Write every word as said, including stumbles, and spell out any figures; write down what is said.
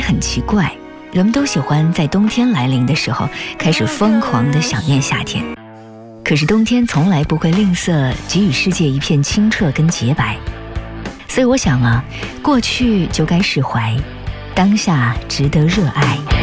很奇怪，人们都喜欢在冬天来临的时候开始疯狂地想念夏天，可是冬天从来不会吝啬给予世界一片清澈跟洁白。所以我想啊，过去就该释怀，当下值得热爱。